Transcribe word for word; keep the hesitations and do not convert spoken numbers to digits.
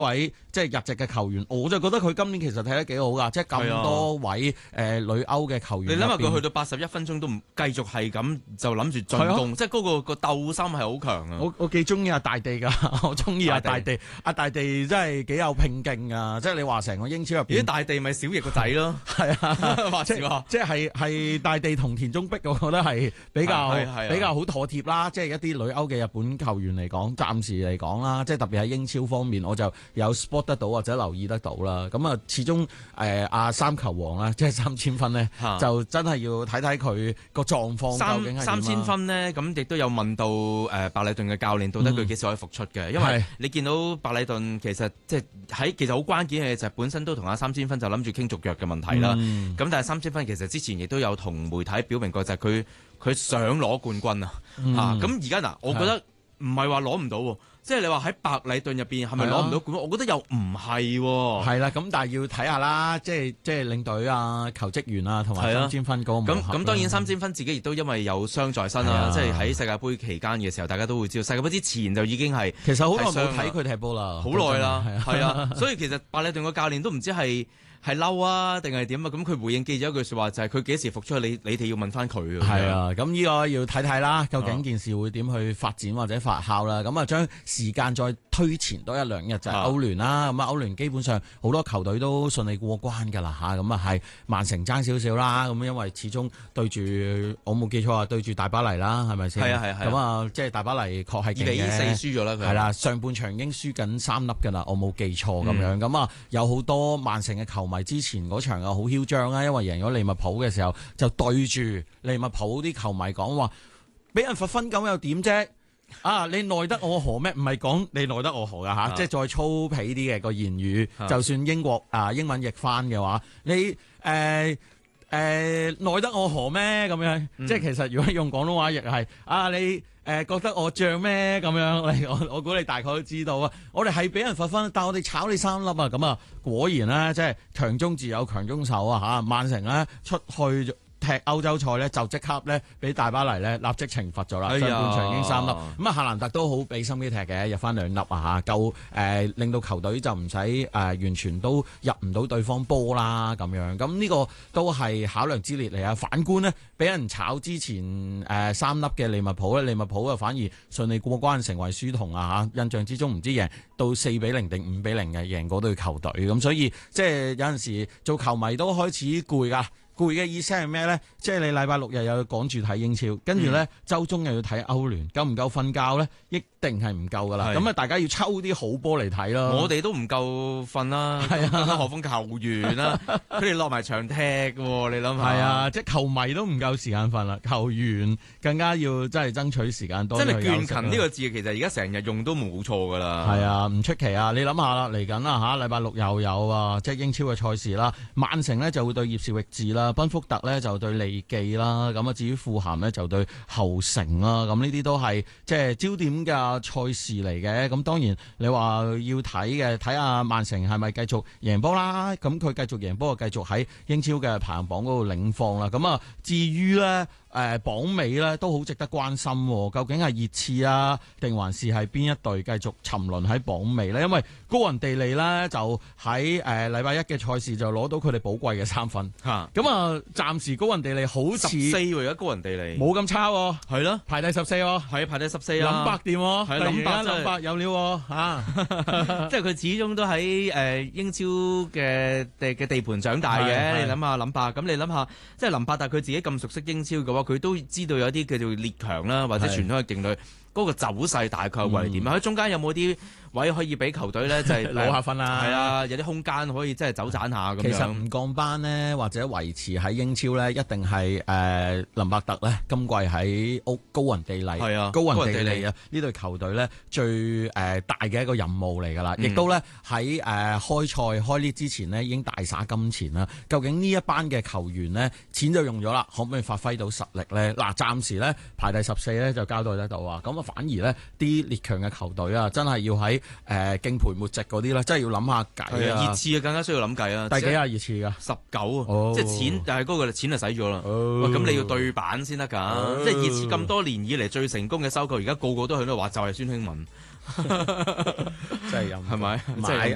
位即係日籍嘅球員，我就覺得佢今年其實睇得幾好㗎，即係咁多位誒、呃、女歐嘅球員。 你諗下佢去到八十一分鐘都唔繼續係咁就諗住進攻，即係嗰個個鬥心係好強啊！ 我我幾中意阿大地㗎，我中意阿大地，阿大地真係幾有拼勁㗎，即係你話成個英超入邊， 咦大地咪小翼個仔咯， 係啊， 話即係即係係大地同田中碧，我覺得係比較比較好妥貼啦，即係一啲女歐嘅日本球員嚟講，暫時嚟講啦，即係特別喺英超方面，我就有 spot 得到或者留意得到啦。咁啊，始終誒阿三球王啦，即係三千分咧，就真係要睇睇佢個狀況究竟係點啊。 三千分呢，咁亦都有問到誒白禮頓嘅教練，到底佢幾時可以復出嘅？因為你見到白禮頓其實即係喺其實好關鍵嘅就係本身都同阿三千分就諗住傾續約嘅問題啦。咁、嗯、但係三千分其實之前亦都有同媒體表明過，就係佢佢想攞冠軍、嗯、啊。嚇咁而家嗱，我覺得唔係話攞唔到喎。即係你話喺白禮頓入邊係咪攞唔到冠軍？我覺得又唔係喎。係啦， 咁但係要睇下啦，即係即係領隊啊、球職員啊同埋三千分嗰個磨合。 咁咁當然三千分自己亦都因為有傷在身啦，即係喺世界盃期間嘅時候，大家都會知道世界盃之前就已經係其實好耐冇睇佢踢波啦， 好耐啦，係啊，所以其實白禮頓個教練都唔知係。係嬲啊，定係點啊？咁佢回應記者一句説話就係佢幾時復出？你你哋要問翻佢啊。 係啊，咁呢個要睇睇啦，究竟件事會點去發展或者發酵啦。咁啊，將時間再推前多一兩日就係歐聯啦。咁啊，歐聯基本上好多球隊都順利過關㗎啦嚇。咁啊係曼城爭少少啦。咁因為始終對住我冇記錯啊，對住大巴黎啦，係咪先？ 係啊係係。咁啊，即係大巴黎確係二比四輸咗啦。 係啦，上半場已經輸緊三粒㗎啦，我冇記錯咁樣。咁啊、嗯，有好多曼城嘅球迷之前嗰場啊好囂張啊，因為贏咗利物浦嘅時候就對住利物浦啲球迷講話，俾人罰分咁又點啫？啊，你奈得我何咩？唔係講你奈得我何噶吓，啊、即係再粗鄙啲嘅個言語，啊、就算英國啊英文譯翻嘅話，你誒誒奈得我何咩？咁樣，嗯、即係其實如果用廣東話譯係啊你。誒、呃，覺得我漲咩咁樣？我我估你大概都知道啊！我哋係俾人罰分，但我哋炒你三粒啊！咁啊，果然咧，即係強中自有強中手啊！吓，曼城咧出去踢歐洲賽咧，就即刻咧俾大巴黎咧立即懲罰咗啦。上半場已經三粒，咁啊，夏蘭特都好俾心機踢嘅，入翻兩粒啊吓，夠誒、呃、令到球隊就唔使誒完全都入唔到對方波啦咁樣。咁呢個都係考量之列嚟啊！反觀呢，俾人炒之前誒、呃、三粒嘅利物浦咧，利物浦啊反而順利過關，成為輸童啊吓！印象之中唔知贏到四比零定五比零嘅贏嗰隊球隊，咁所以即係有陣時做球迷都開始攰噶。攰嘅意思係咩呢？即係你禮拜六日又要趕住睇英超，跟住呢週中又要睇歐聯，夠唔夠瞓覺呢？一定係唔夠噶啦。咁啊，大家要抽啲好波嚟睇咯。 我哋都唔夠瞓啦，係啊，何況球員啦，佢哋落埋場踢喎，你諗下。係啊，即係球迷都唔夠時間瞓啦，球員更加要真係爭取時間多。 真係倦勤呢個字，其實而家成日用都冇錯噶啦。 係啊，唔出奇啊！你諗下啦，嚟緊啦嚇，禮拜六又有啊，即係英超嘅賽事啦。曼城呢就會對葉士域治啦。賓福特咧就對利記啦，咁啊至於富咸呢就對後城啦，咁呢啲都係即係焦點嘅賽事嚟嘅。咁當然你話要睇嘅，睇下曼城係咪繼續贏波啦，咁佢繼續贏波就繼續喺英超嘅排行榜嗰度領放啦。咁啊至於呢。誒、呃、榜尾咧都好值得關心，究竟係熱刺啊，定還是係邊一隊繼續沉淪喺榜尾呢？因為高雲地利呢，就喺誒禮拜一嘅賽事就攞到佢哋寶貴嘅三分，嚇咁啊！暫時高雲地利好似十四喎，而家高雲地利冇咁差喎，係咯，排第十四喎， 係排第十四啊， 林伯掂喎， 係林伯林伯有料喎嚇， 即係佢始終都喺誒英超嘅地嘅地盤長大嘅。你諗下林伯，咁你諗下，即係林伯，但係佢自己咁熟悉英超嘅話，佢都知道有啲叫做列強啦，或者傳統嘅勁旅嗰個走勢大概會係點啊？喺、嗯、中間有冇啲位可以俾球隊咧，就係攞下分啦？係啊，有啲空間可以即係走盞下咁樣。其實唔降班呢，或者維持喺英超咧，一定係誒、呃、林伯特咧，今季喺屋高雲地利，係啊，高雲地利啊，呢隊球隊咧最誒、呃、大嘅一個任務嚟㗎啦，亦、嗯、都咧喺誒開賽開呢之前呢，已經大灑金錢啦。究竟呢一班嘅球員呢，錢就用咗啦，可唔可以發揮到實力咧？嗱，暫時咧排第十四咧就交代得到啊，咁反而咧啲列強嘅球隊啊，真係要喺誒、呃、敬陪末席嗰啲咧，真係要諗下計啊！ 熱刺啊，更加需要諗計啊！ 第幾啊？熱刺噶十九啊，哦、即係錢，但係嗰個錢就使咗啦。咁、哦、你要對版先得㗎，哦、即係熱刺咁多年以嚟最成功嘅收購，而家個個都喺度話就係孫興慜， 真係有係咪？ 即係